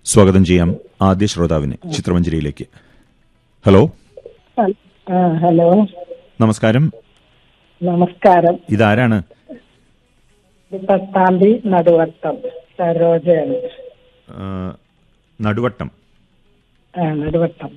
സ്വാഗതം ചെയ്യാം ആദ്യ ശ്രോതാവിനെ ചിത്രമഞ്ജരിയിലേക്ക്. ഹലോ. ഹലോ, നമസ്കാരം. നമസ്കാരം. ഇതാരാണ്? പട്ടാമ്പി നടുവട്ടം സരോജയാണ്. നടുവട്ടം. നടുവട്ടം.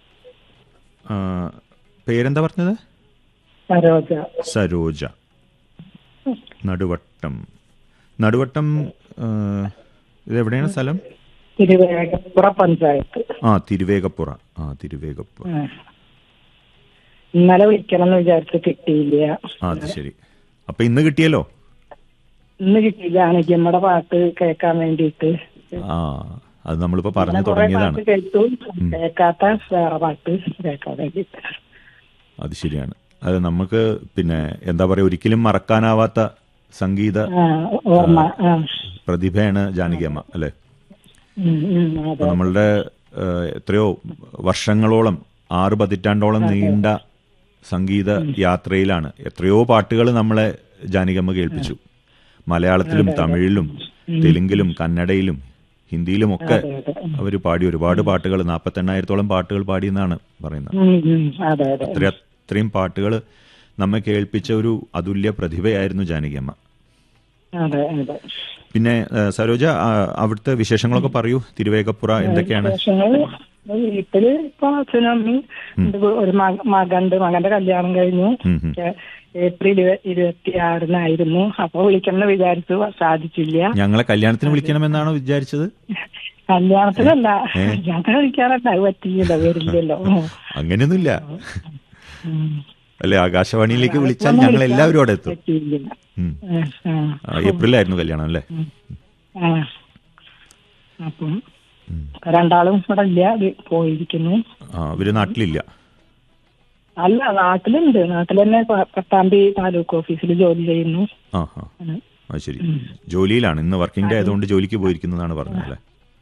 പേരെന്താ പറഞ്ഞത്? സരോജ. സരോജ. നടുവട്ടം. നടുവട്ടം ഇതെവിടെയാണ് സ്ഥലം? തിരുവേഗപ്പുറ പഞ്ചായത്ത്. തിരുവേഗപ്പുറ. തിരുവേഗപ്പുറ. ഇന്നലെ വിളിക്കണം എന്ന് വിചാരിച്ച് കിട്ടിയില്ല. അത് ശരി. അപ്പൊ ഇന്ന് കിട്ടിയല്ലോ. ഇന്ന് കിട്ടിയില്ല. അനഘമ്മയുടെ പാട്ട് കേൾക്കാൻ വേണ്ടിയിട്ട്. അത് നമ്മളിപ്പോ പറഞ്ഞു തുടങ്ങിയതാണ്. കേട്ടു, കേൾക്കാത്ത വേറെ പാട്ട് കേൾക്കാൻ വേണ്ടിയിട്ട്. അത് ശരിയാണ്. അത് നമുക്ക് പിന്നെ എന്താ പറയാ, ഒരിക്കലും മറക്കാനാവാത്ത സംഗീത പ്രതിഭയാണ് ജാനകിയമ്മ, അല്ലെ? നമ്മളുടെ എത്രയോ വർഷങ്ങളോളം 6 പതിറ്റാണ്ടോളം നീണ്ട സംഗീത യാത്രയിലാണ് എത്രയോ പാട്ടുകൾ നമ്മളെ ജാനകിയമ്മ കേൾപ്പിച്ചു. മലയാളത്തിലും തമിഴിലും തെലുങ്കിലും കന്നഡയിലും ഹിന്ദിയിലും ഒക്കെ അവർ പാടി ഒരുപാട് പാട്ടുകൾ, 48,000-ഓളം പാട്ടുകൾ പാടിയെന്നാണ് പറയുന്നത്. അത്രയും പാട്ടുകൾ നമ്മെ കേൾപ്പിച്ച ഒരു അതുല്യ പ്രതിഭയായിരുന്നു ജാനകിയമ്മ. പിന്നെ സരോജ, അവിടുത്തെ വിശേഷങ്ങളൊക്കെ പറയൂ. തിരുവേഗപ്പുറ എന്തൊക്കെയാണ്? വീട്ടില് ഇപ്പൊ അച്ഛനമ്മ ഒരു മകന്റെ കല്യാണം കഴിഞ്ഞു. ഏപ്രിൽ 26-നായിരുന്നു. അപ്പൊ വിളിക്കണം വിചാരിച്ചു, സാധിച്ചില്ല. ഞങ്ങളെ കല്യാണത്തിന് വിളിക്കണമെന്നാണോ വിചാരിച്ചത്? കല്യാണത്തിനല്ല, ഞങ്ങളെ വിളിക്കാനല്ല, അത് പറ്റിയില്ല, വരില്ലല്ലോ. അങ്ങനെയൊന്നുമില്ല അല്ലെ? ആകാശവാണിയിലേക്ക് വിളിച്ചാൽ ഞങ്ങൾ എല്ലാവരും അവിടെ എത്തും. ഏപ്രിലായിരുന്നു കല്യാണം, അല്ലേ? അപ്പം രണ്ടാളും ഇവിടെ ഇല്ല, പോയിരിക്കുന്നു. അവര് നാട്ടിലില്ല? അല്ല, നാട്ടിലുണ്ട്. നാട്ടിൽ തന്നെ പട്ടാമ്പി താലൂക്ക് ഓഫീസിൽ ജോലി ചെയ്യുന്നു. അത് ശരി. ജോലിയിലാണ്. ഇന്ന് വർക്കിംഗ് ഡേ ആയതുകൊണ്ട് ജോലിക്ക് പോയിരിക്കുന്നതാണ് പറഞ്ഞല്ലേ?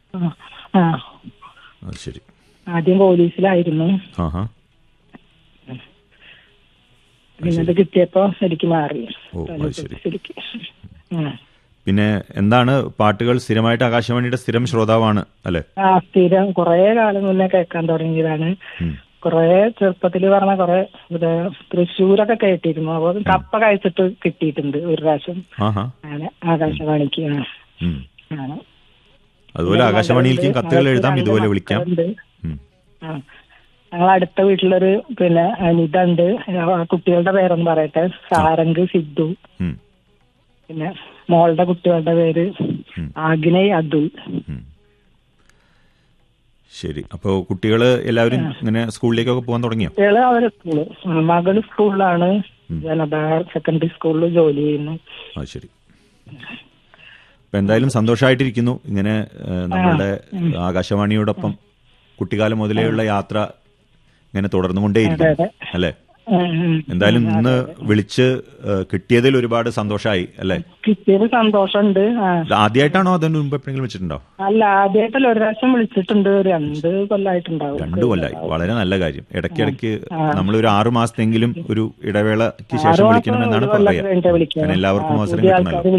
അത് ശരി. ആദ്യം പോലീസിലായിരുന്നു. പിന്നത് കിട്ടിയപ്പോ ശരിക്കും മാറി. പിന്നെ എന്താണ് പാട്ടുകൾ? സ്ഥിരമായിട്ട് ആകാശവാണിയുടെ സ്ഥിരം ശ്രോതാവാണ്, അല്ലെ? സ്ഥിരം കുറെ കാലം മുന്നേ കേൾക്കാൻ തുടങ്ങിയതാണ്. കുറെ ചെറുപ്പത്തില് പറഞ്ഞ കുറെ തൃശ്ശൂരൊക്കെ കേട്ടിരുന്നു. അപ്പൊ കപ്പ കഴിച്ചിട്ട് കിട്ടിയിട്ടുണ്ട് ഒരു പ്രാവശ്യം ആകാശവാണിക്ക്. അതുപോലെ ആകാശവാണിയിലേക്കും കത്തുകൾ എഴുതാം, ഇതുപോലെ വിളിക്കാം. ഞങ്ങൾ അടുത്ത വീട്ടിലൊരു പിന്നെ അനിത ഉണ്ട്. കുട്ടികളുടെ പേരൊന്നും പറയട്ടെ. സാരംഗ്, സിദ്ധു. പിന്നെ മോളുടെ കുട്ടികളുടെ പേര് ആഗ്നയ്, അതുൽ. ശരി. അപ്പോ കുട്ടികള് എല്ലാവരും ഇങ്ങനെ സ്കൂളിലേക്കൊക്കെ പോകാൻ തുടങ്ങിയോ? കുട്ടികള് അവര് മകള് സ്കൂളിലാണ്, ജനത സെക്കൻഡറി സ്കൂളിൽ ജോലി ചെയ്യുന്നു. ശരി. അപ്പൊ എന്തായാലും സന്തോഷമായിട്ടിരിക്കുന്നു. ഇങ്ങനെ നമ്മളുടെ ആകാശവാണിയോടൊപ്പം കുട്ടിക്കാലം മുതലേയുള്ള യാത്ര ഇങ്ങനെ തുടർന്നുകൊണ്ടേയിരിക്കും, അല്ലെ? എന്തായാലും ഇന്ന് വിളിച്ച് കിട്ടിയതിൽ ഒരുപാട് സന്തോഷമായി, അല്ലെ? കിട്ടിയത് സന്തോഷമുണ്ട്. ആദ്യമായിട്ടാണോ അതിന് മുമ്പ് എപ്പോഴെങ്കിലും വെച്ചിട്ടുണ്ടോ? അല്ല, ആദ്യമായിട്ടല്ല, ഒരു പ്രാവശ്യം വിളിച്ചിട്ടുണ്ട്. 2 കൊല്ലമായിട്ടുണ്ടാവും. 2 കൊല്ലമായി. വളരെ നല്ല കാര്യം. ഇടയ്ക്കിടയ്ക്ക് നമ്മളൊരു 6 മാസത്തെങ്കിലും ഒരു ഇടവേളയ്ക്ക് ശേഷം വിളിക്കണമെന്നാണ് പറയാ. എല്ലാവർക്കും അവസരം കിട്ടണമല്ലോ.